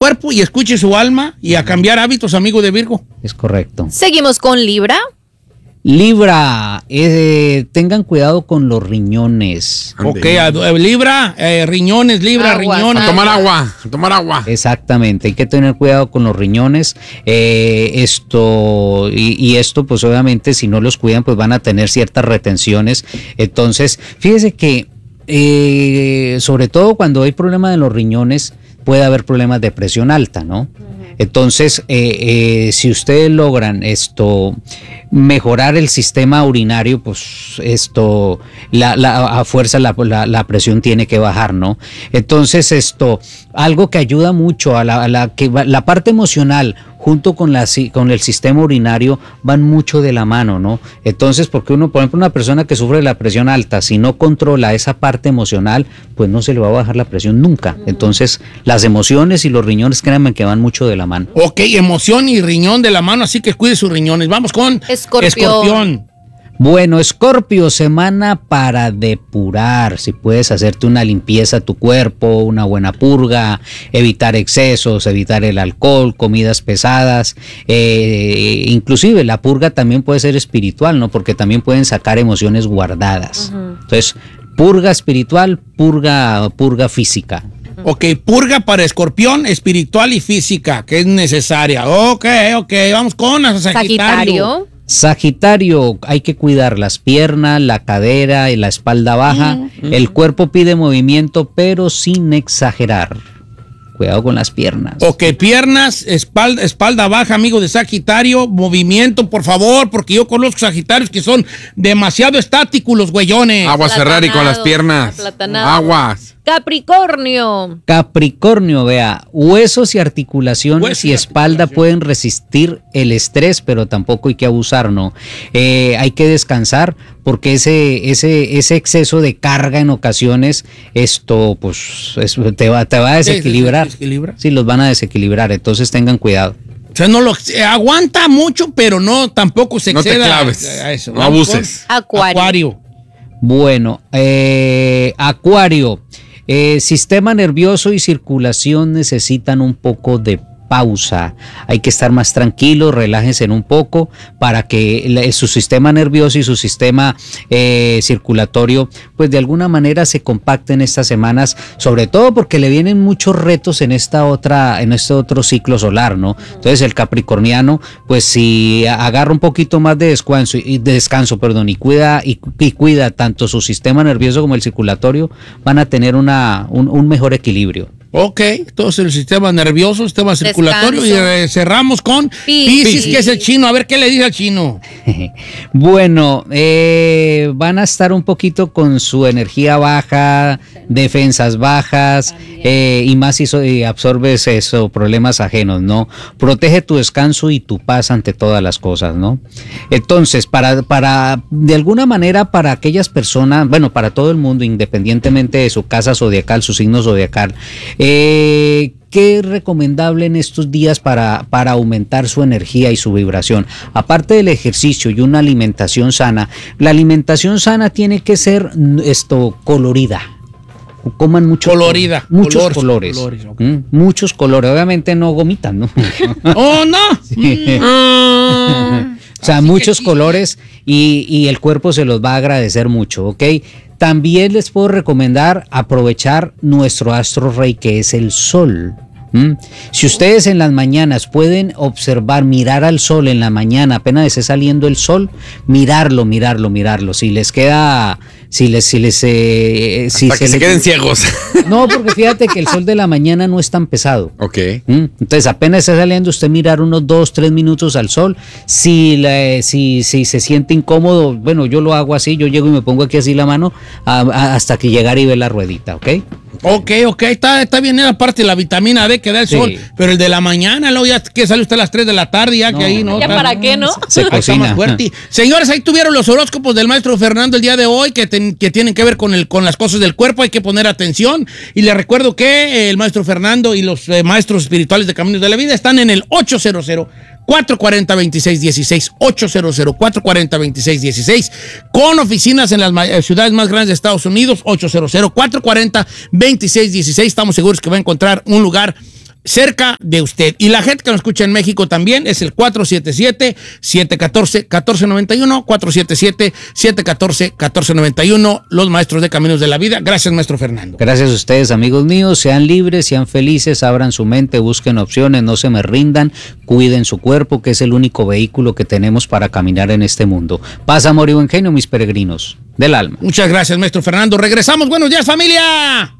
cuerpo y escuche su alma y a cambiar hábitos, amigo de Virgo. Es correcto. Seguimos con Libra. Libra, tengan cuidado con los riñones. Ok, Libra, riñones, Libra, riñones. A tomar agua. Exactamente, hay que tener cuidado con los riñones. Esto pues obviamente si no los cuidan pues van a tener ciertas retenciones. Entonces, fíjese que sobre todo cuando hay problemas en los riñones puede haber problemas de presión alta, ¿no? Entonces, si ustedes logran mejorar el sistema urinario, pues a fuerza la presión tiene que bajar, ¿no? Entonces, algo que ayuda mucho a la parte emocional junto con el sistema urinario van mucho de la mano, ¿no? Entonces, porque por ejemplo, una persona que sufre de la presión alta, si no controla esa parte emocional, pues no se le va a bajar la presión nunca. Entonces, las emociones y los riñones, créanme que van mucho de la mano. Ok, emoción y riñón de la mano, así que cuide sus riñones. Vamos con Escorpión. Bueno, Escorpio, semana para depurar. Si puedes hacerte una limpieza a tu cuerpo, una buena purga, evitar excesos, evitar el alcohol, comidas pesadas. Inclusive la purga también puede ser espiritual, ¿no? Porque también pueden sacar emociones guardadas. Entonces, purga espiritual, purga física. Ok, purga para Escorpión, espiritual y física, que es necesaria. Ok, vamos con Sagitario. Sagitario, hay que cuidar las piernas, la cadera y la espalda baja. El cuerpo pide movimiento, pero sin exagerar. Cuidado con las piernas. Ok, piernas, espalda baja, amigo de Sagitario. Movimiento, por favor, porque yo conozco Sagitarios que son demasiado estáticos los güeyones. Aguas Ferrari con las piernas. Aguas. Capricornio, vea, huesos y articulaciones y espalda pueden resistir el estrés, pero tampoco hay que abusar, ¿no? Hay que descansar porque ese exceso de carga en ocasiones, te va a desequilibrar. Sí, los van a desequilibrar, entonces tengan cuidado. O sea, aguanta mucho, pero no tampoco se exceda. No te claves, a eso. No abuses. Acuario. Bueno, Acuario. Sistema nervioso y circulación necesitan un poco de pausa. Hay que estar más tranquilos, relájense un poco para que su sistema nervioso y su sistema circulatorio pues de alguna manera se compacten estas semanas, sobre todo porque le vienen muchos retos en este otro ciclo solar, ¿no? Entonces el capricorniano pues si agarra un poquito más de descanso y cuida tanto su sistema nervioso como el circulatorio, van a tener un mejor equilibrio. Ok, entonces el sistema nervioso, sistema circulatorio. Y cerramos con Piscis, que es el chino. A ver, ¿qué le dice al chino? Bueno, van a estar un poquito con su energía baja, defensas bajas, y más si absorbes problemas ajenos, ¿no? Protege tu descanso y tu paz ante todas las cosas, ¿no? Entonces, para de alguna manera, para aquellas personas, bueno, para todo el mundo, independientemente de su casa zodiacal, su signo zodiacal, ¿qué es recomendable en estos días para aumentar su energía y su vibración? Aparte del ejercicio y una alimentación sana, la alimentación sana tiene que ser colorida. Coman mucho colorida, muchos colores. Okay. Muchos colores, obviamente no gomitan, ¿no? ¡Oh, no! Sí. O sea, muchos colores y el cuerpo se los va a agradecer mucho, ¿ok? También les puedo recomendar aprovechar nuestro astro rey, que es el sol. Si ustedes en las mañanas pueden mirar al sol en la mañana, apenas esté saliendo el sol, mirarlo. Si les queda, que se queden ciegos. No, porque fíjate que el sol de la mañana no es tan pesado. Ok. Entonces apenas está saliendo, usted mirar unos 2-3 minutos al sol. Si se siente incómodo, bueno, yo lo hago así, yo llego y me pongo aquí así la mano hasta que llegar y ver la ruedita, ¿ok? Ok, está bien la parte de la vitamina D que da el sol, pero el de la mañana, luego ya que sale usted a las 3 de la tarde, ya que ahí no. ¿Ya para qué, no? Se cocina. Más fuerte. Señores, ahí tuvieron los horóscopos del maestro Fernando el día de hoy que tienen que ver con las cosas del cuerpo, hay que poner atención. Y les recuerdo que el maestro Fernando y los maestros espirituales de Caminos de la Vida están en el 800-440-2616, 800-440-2616, con oficinas en las ciudades más grandes de Estados Unidos, 800-440-2616. Estamos seguros que va a encontrar un lugar cerca de usted. Y la gente que nos escucha en México también es el 477-714-1491, 477-714-1491, los maestros de Caminos de la Vida. Gracias, maestro Fernando. Gracias a ustedes, amigos míos. Sean libres, sean felices, abran su mente, busquen opciones, no se me rindan, cuiden su cuerpo, que es el único vehículo que tenemos para caminar en este mundo. Paz, amor y buen genio, mis peregrinos del alma. Muchas gracias, maestro Fernando. Regresamos. Buenos días, familia.